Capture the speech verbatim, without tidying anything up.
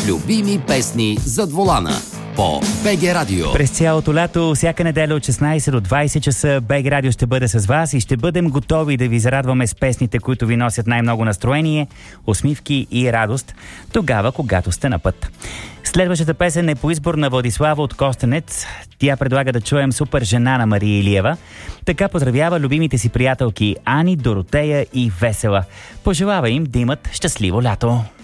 Любими песни зад волана по БГ Радио. През цялото лято, всяка неделя от шестнайсет до двайсет часа БГ Радио ще бъде с вас и ще бъдем готови да ви зарадваме с песните, които ви носят най-много настроение, усмивки и радост, тогава, когато сте на път. Следващата песен е по избор на Владислава от Костенец. Тя предлага да чуем Супер жена на Мария Илиева. Така поздравява любимите си приятелки Ани, Доротея и Весела. Пожелава им да имат щастливо лято.